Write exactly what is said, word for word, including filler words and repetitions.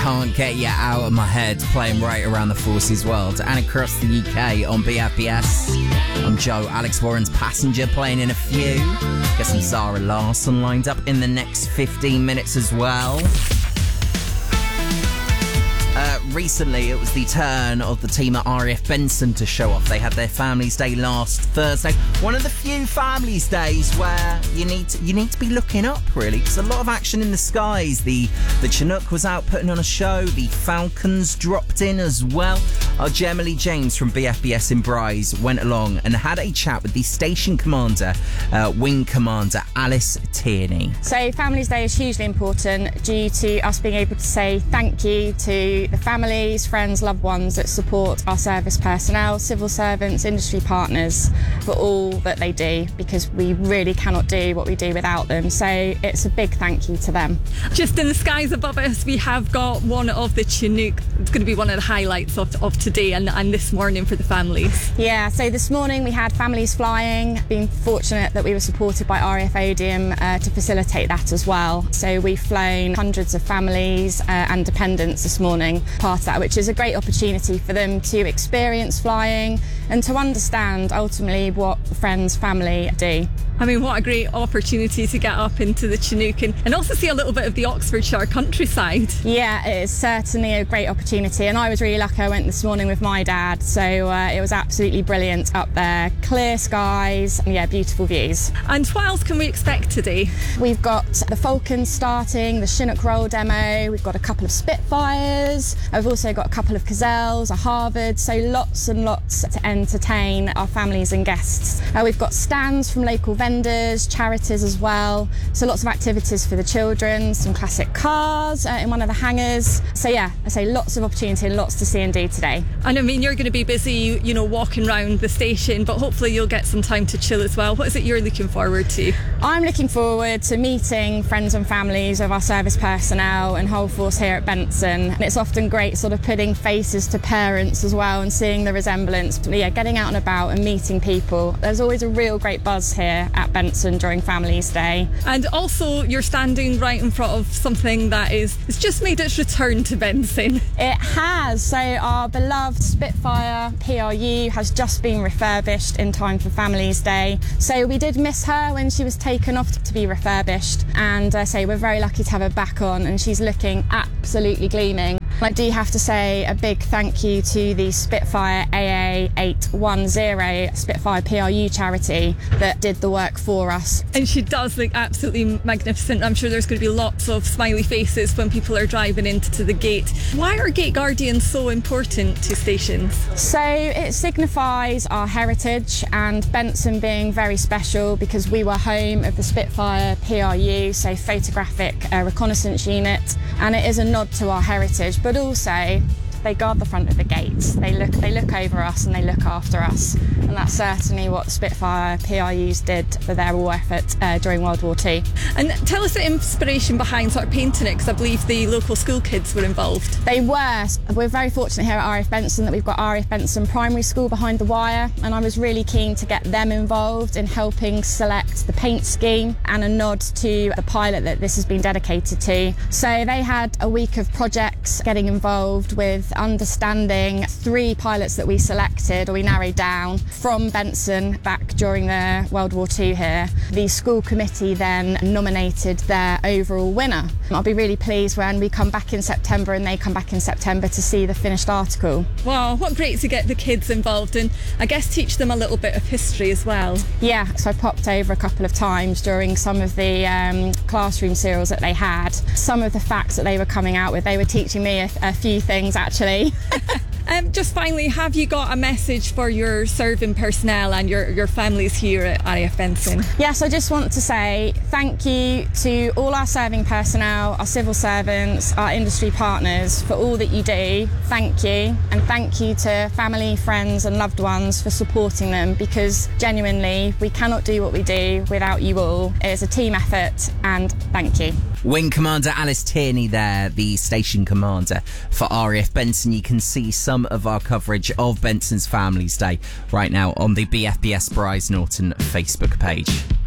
Can't Get You Out of My Head, playing right around the Forces world and across the U K on B F B S. I'm Joe, Alex Warren's Passenger, playing in a few. Get some Zara Larsson lined up in the next fifteen minutes as well. Uh, recently, it was the turn of the team at R A F Benson to show off. They had their Families Day last Thursday. One of the few Families Days where you need to, you need to be looking up, really, because a lot of action in the skies. The the Chinook was out putting on a show. The Falcons dropped in as well. Our Gemma Lee James from B F B S in Bryce went along and had a chat with the station commander, uh, Wing Commander Alice Tierney. So Families Day is hugely important due to us being able to say thank you to the families, friends, loved ones that support our service personnel, civil servants, industry partners for all that they do, because we really cannot do what we do without them. So it's a big thank you to them. Just in the skies above us, we have got one of the Chinook. It's going to be one of the highlights of, of today and, and this morning for the families. Yeah, so this morning we had families flying. Being fortunate that we were supported by R A F Odium uh, to facilitate that as well. So we've flown hundreds of families uh, and dependents this morning, part of that, which is a great opportunity for them to experience flying and to understand ultimately what friends, family do. I mean, what a great opportunity to get up into the Chinook and, and also see a little bit of the Oxfordshire countryside. Yeah, it is certainly a great opportunity, and I was really lucky. I went this morning with my dad, so uh, it was absolutely brilliant up there. Clear skies, and yeah, beautiful views. And what else can we expect today? We've got the Falcons starting, the Chinook roll demo, we've got a couple of Spitfires, I've also got a couple of Gazelles, a Harvard, so lots and lots to entertain our families and guests. Uh, we've got stands from local vendors, charities as well, so lots of activities for the children, some classic cars uh, in one of the hangars. So yeah, I say lots of opportunity and lots to see and do today. And I mean, you're going to be busy, you know, walking around the station, but hopefully you'll get some time to chill as well. What is it you're looking forward to? I'm looking forward to meeting friends and families of our service personnel and whole force here at Benson. And it's often great sort of putting faces to parents as well and seeing the resemblance. But yeah, getting out and about and meeting people. There's always a real great buzz here at Benson during Families Day. And also you're standing right in front of something that is it's just made its return to Benson. It has. So our beloved Spitfire P R U has just been refurbished in time for Families Day. So we did miss her when she was taken off to be refurbished, and I uh, say we're very lucky to have her back on, and she's looking absolutely gleaming. I do have to say a big thank you to the Spitfire A A eight one zero Spitfire P R U charity that did the work for us. And she does look absolutely magnificent. I'm sure there's going to be lots of smiley faces when people are driving into the gate. Why are gate guardians so important to stations? So it signifies our heritage, and Benson being very special because we were home of the Spitfire P R U, so photographic uh, reconnaissance unit, and it is a nod to our heritage. But also they guard the front of the gates. They look they look over us and they look after us, and that's certainly what Spitfire P R Us did for their war effort uh, during World War Two. And tell us the inspiration behind sort of painting it, because I believe the local school kids were involved. They were. We're very fortunate here at R A F Benson that we've got R A F Benson Primary School behind the wire, and I was really keen to get them involved in helping select the paint scheme and a nod to the pilot that this has been dedicated to. So they had a week of projects getting involved with understanding three pilots that we selected, or we narrowed down, from Benson back during the World War Two here. The school committee then nominated their overall winner. I'll be really pleased when we come back in September and they come back in September to see the finished article. Wow, what great to get the kids involved and I guess teach them a little bit of history as well. Yeah, so I popped over a couple of times during some of the um, classroom serials that they had. Some of the facts that they were coming out with, they were teaching me a, a few things actually. Um, just finally, have you got a message for your serving personnel and your, your families here at R A F Benson? Yes, I just want to say thank you to all our serving personnel, our civil servants, our industry partners for all that you do. Thank you. And thank you to family, friends and loved ones for supporting them, because genuinely we cannot do what we do without you all. It is a team effort, and thank you. Wing Commander Alice Tierney there, the station commander for R A F Benson. You can see some of our coverage of Benson's Families Day right now on the B F B S Bryce Norton Facebook page.